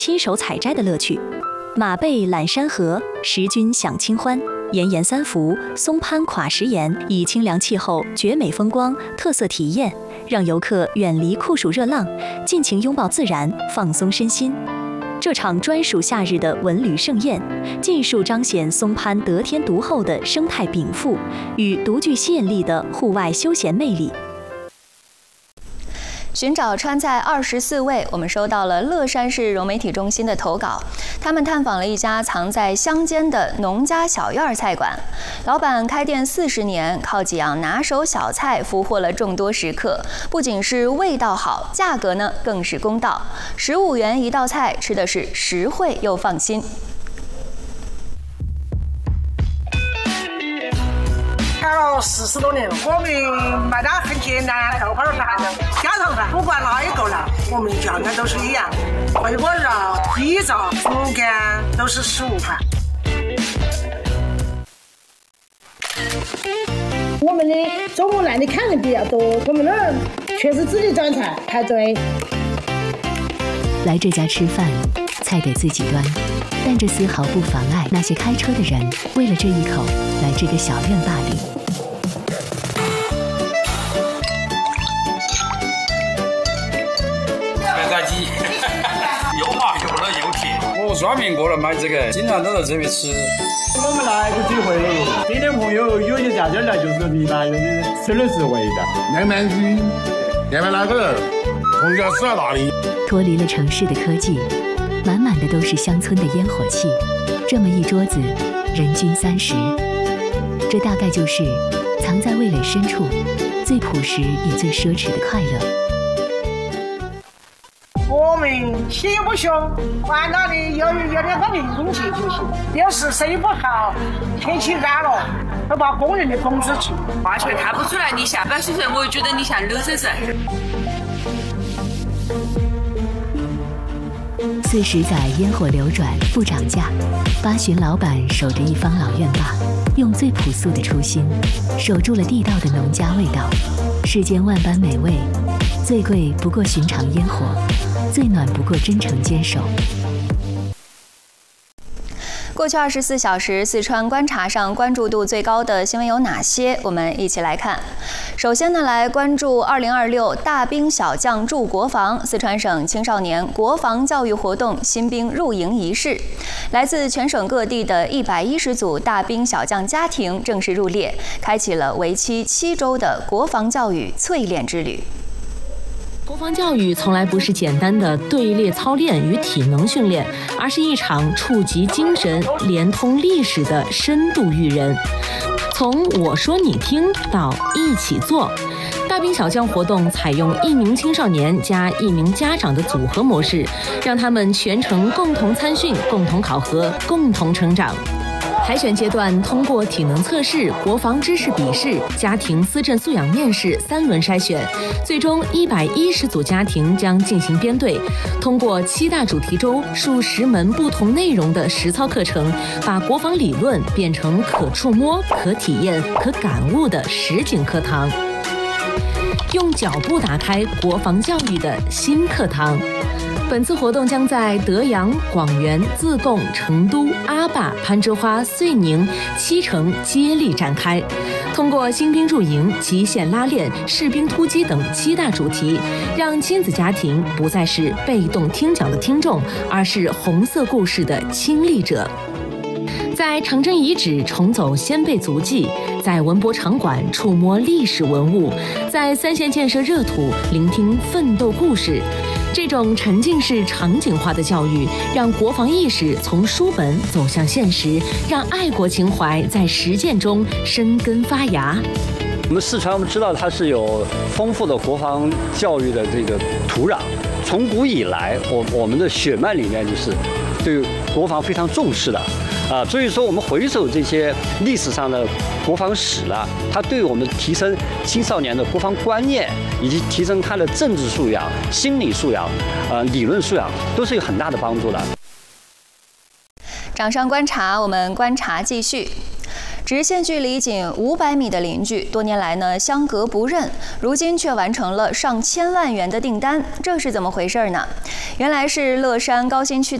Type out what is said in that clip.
亲手采摘的乐趣。马背揽山河，识君享清欢。岩岩三伏，松攀垮石岩，以清凉气候、绝美风光、特色体验，让游客远离酷暑热浪，尽情拥抱自然，放松身心。这场专属夏日的文旅盛宴，尽数彰显松攀得天独厚的生态禀赋与独具吸引力的户外休闲魅力。 寻找川菜24位，我们收到了乐山市融媒体中心的投稿。他们探访了一家藏在乡间的农家小院菜馆，老板开店40年，靠几样拿手小菜俘获了众多食客。不仅是味道好，价格呢更是公道，15元一道菜，吃的是实惠又放心。 开了40多年了，我们卖的很简单，豆花饭、家常饭，不管哪一个来，我们叫的都是一样，回锅肉、鸡杂、猪肝都是15块。 我们的中午来的看的比较多，我们那儿全是自己转菜排队。 来这家吃饭，菜得自己端，但这丝毫不妨碍那些开车的人为了这一口来这个小院罢里。 炸鸡，又滑又热又甜。我专门过来买这个，经常都在这边吃。 我们来个聚会，今天朋友有些家家来就是你来就是吃的是味道。 两盘鸡，两盘那个从小吃到大的。 脱离了城市的科技，满满的都是乡村的烟火气。这么一桌子，人均30，这大概就是藏在味蕾深处最朴实也最奢侈的快乐。 我们气不凶，玩到的有点个利润气就行。要是生意不好，天气干了，都把工人的工资去。 完全看不出来你下半身人，我觉得你像刘先生。 40载烟火流转不涨价，八旬老板守着一方老院坝，用最朴素的初心，守住了地道的农家味道。世间万般美味，最贵不过寻常烟火，最暖不过真诚坚守。 过去24小时，四川观察上关注度最高的新闻有哪些？我们一起来看。首先呢，来关注2026大兵小将助国防，四川省青少年国防教育活动新兵入营仪式。来自全省各地的110组大兵小将家庭正式入列，开启了为期7周的国防教育淬炼之旅。 国防教育从来不是简单的队列操练与体能训练，而是一场触及精神、连通历史的深度育人。从我说你听到一起做，大兵小将活动采用1名青少年加1名家长的组合模式，让他们全程共同参训、共同考核、共同成长。海选阶段通过体能测试、国防知识笔试、家庭思政素养面试3轮筛选，最终110组家庭将进行编队，通过7大主题周、数10门不同内容的实操课程，把国防理论变成可触摸、可体验、可感悟的实景课堂，用脚步打开国防教育的新课堂。本次活动将在德阳、广元、自贡、成都、阿坝、攀枝花、遂宁7城接力展开。通过新兵入营、极限拉练、士兵突击等7大主题，让亲子家庭不再是被动听讲的听众，而是红色故事的亲历者。在长征遗址重走先辈足迹，在文博场馆触摸历史文物，在3线建设热土聆听奋斗故事。这种沉浸式场景化的教育，让国防意识从书本走向现实，让爱国情怀在实践中生根发芽。 我们四川，我们知道它是有丰富的国防教育的这个土壤，从古以来，我们的血脉里面就是对国防非常重视的。所以说我们回首这些历史上的国防史了，它对我们提升青少年的国防观念，以及提升他的政治素养、心理素养、理论素养，都是有很大的帮助的。 掌上观察，我们观察继续。 直线距离仅500米的邻居，多年来呢相隔不认，如今却完成了上千万元的订单，这是怎么回事呢？原来是乐山高新区的